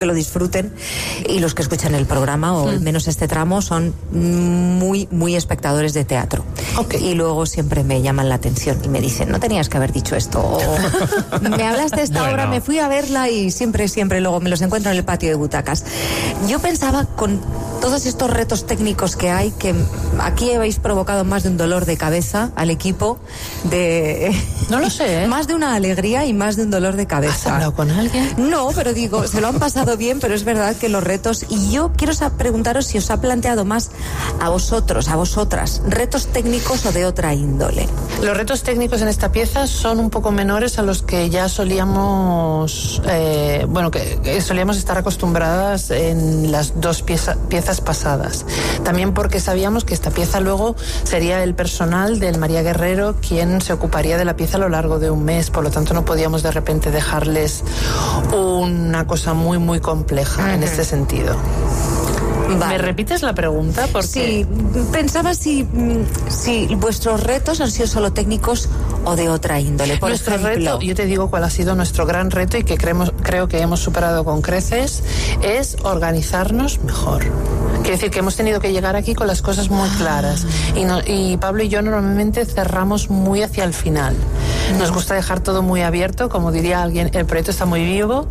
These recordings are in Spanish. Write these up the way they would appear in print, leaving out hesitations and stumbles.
que lo disfruten, y los que escuchan el programa, o al menos este tramo, son muy, muy espectadores de teatro. Y luego siempre me llaman la atención y me dicen, no tenías que haber dicho esto, o me hablaste de esta obra, me fui a verla, y siempre luego me los encuentro en el patio de butacas. Yo pensaba, con todos estos retos técnicos que hay, que aquí habéis provocado más de un dolor de cabeza al equipo, no lo sé, más de una alegría y más de un dolor de cabeza. ¿Has hablado con alguien? No, pero digo, se lo han pasado bien, pero es verdad que los retos, y yo quiero preguntaros si os ha planteado más a vosotros, a vosotras, retos técnicos o de otra índole. Los retos técnicos en esta pieza son un poco menores a los que ya solíamos, que solíamos estar acostumbradas en las dos piezas pasadas. También porque sabíamos que esta pieza luego sería el personal del María Guerrero quien se ocuparía de la pieza a lo largo de un mes, por lo tanto no podíamos de repente dejarles una cosa muy, muy compleja en este sentido. Vale. ¿Me repites la pregunta? Porque... Sí, pensaba si vuestros retos han sido solo técnicos o de otra índole. Por nuestro ejemplo, reto, yo te digo cuál ha sido nuestro gran reto y que creo que hemos superado con creces, es organizarnos mejor. Quiere decir que hemos tenido que llegar aquí con las cosas muy claras. Y Pablo y yo normalmente cerramos muy hacia el final. Nos gusta dejar todo muy abierto, como diría alguien, el proyecto está muy vivo.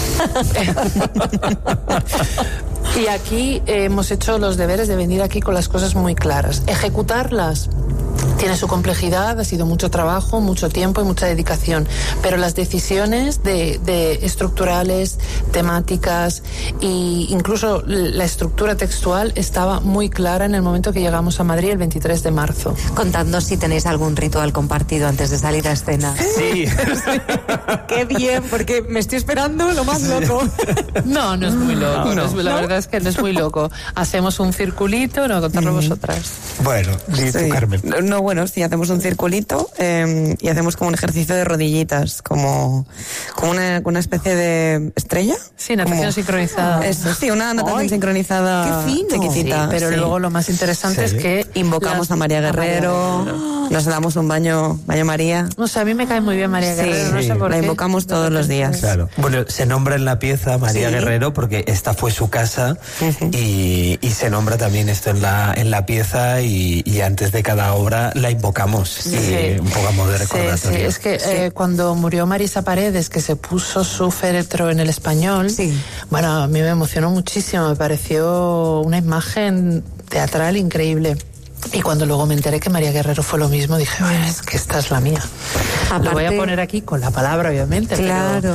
Y aquí hemos hecho los deberes de venir aquí con las cosas muy claras. Ejecutarlas tiene su complejidad, ha sido mucho trabajo, mucho tiempo y mucha dedicación, pero las decisiones de estructurales, temáticas e incluso la estructura textual estaba muy clara en el momento que llegamos a Madrid el 23 de marzo. Contadnos si tenéis algún ritual compartido antes de salir a escena. Sí. Qué bien, porque me estoy esperando lo más loco. No es muy loco. La verdad es que no es muy loco. Hacemos un circulito, contadlo vosotras. Bueno, sí. Carmen. Sí, hacemos un circulito y hacemos como un ejercicio de rodillitas, como una especie de estrella. Sí, natación sincronizada. Eso, sí, una natación sincronizada. Qué fino. Chiquitita. Sí, pero luego lo más interesante es que invocamos a María Guerrero, nos damos un baño María. O sea, a mí me cae muy bien María Guerrero, no sé por qué. La invocamos todos los días. Claro. Bueno, se nombra en la pieza María Guerrero porque esta fue su casa y se nombra también esto en la pieza y antes de cada obra la invocamos un poco a modo de recordatorio. Sí. Es que cuando murió Marisa Paredes, que se puso su féretro en El Español, bueno, a mí me emocionó muchísimo, me pareció una imagen teatral increíble. Y cuando luego me enteré que María Guerrero fue lo mismo, dije, bueno, es que esta es la mía. Aparte, lo voy a poner aquí con la palabra, obviamente. Claro.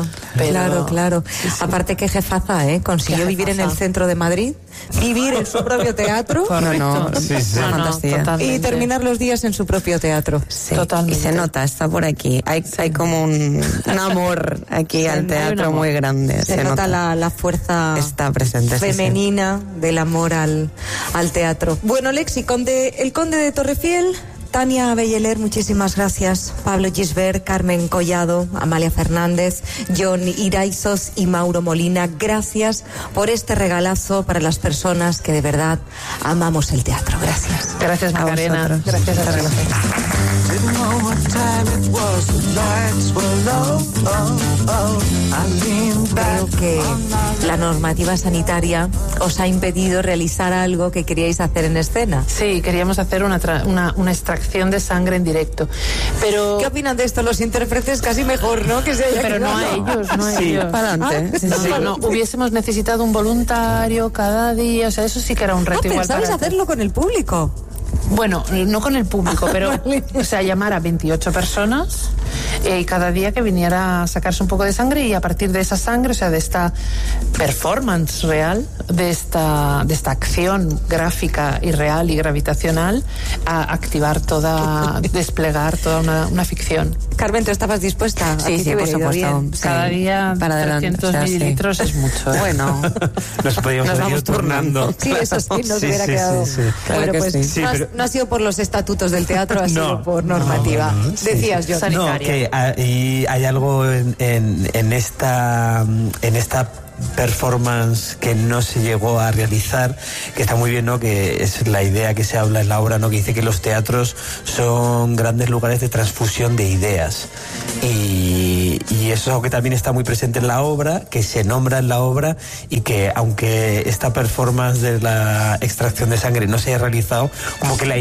Sí. Aparte, qué jefaza, consiguió vivir en el centro de Madrid, vivir en su propio teatro. Fantasía. Y terminar los días en su propio teatro. Sí. Totalmente. Y se nota, está por aquí. Hay como un amor aquí al teatro muy grande. Se nota la fuerza está presente, femenina del amor al teatro. Bueno, Lexi, el Conde de Torrefiel, Tania Belleler, muchísimas gracias. Pablo Gisbert, Carmen Collado, Amalia Fernández, John Iraizos y Mauro Molina, gracias por este regalazo para las personas que de verdad amamos el teatro. Gracias. Gracias, Macarena. Gracias a todos. Creo que la normativa sanitaria os ha impedido realizar algo que queríais hacer en escena. Sí, queríamos hacer una extracción de sangre en directo. Pero... ¿Qué opinan de esto los intérpretes? Casi mejor, ¿no? Que se haya pero no a ellos. Para adelante. No, hubiésemos necesitado un voluntario cada día, o sea, eso sí que era un reto igual. ¿Pensabais hacerlo con el público? Bueno, no con el público, pero o sea, llamar a 28 personas y cada día que viniera a sacarse un poco de sangre, y a partir de esa sangre, o sea, de esta performance real, de esta acción gráfica y real y gravitacional, a activar desplegar toda una ficción. Carmen, ¿tú estabas dispuesta? Sí, por supuesto. Cada día para 300 mililitros es mucho. Bueno, nos podíamos ir turnando. Sí, eso sí, nos hubiera quedado. Sí. Bueno, pues no ha sido por los estatutos del teatro, ha sido por normativa. Decías yo. No, que hay algo en esta performance que no se llegó a realizar, que está muy bien, ¿no? Que es la idea que se habla en la obra, ¿no? Que dice que los teatros son grandes lugares de transfusión de ideas. Y eso es algo que también está muy presente en la obra, que se nombra en la obra, y que aunque esta performance de la extracción de sangre no se haya realizado, como que la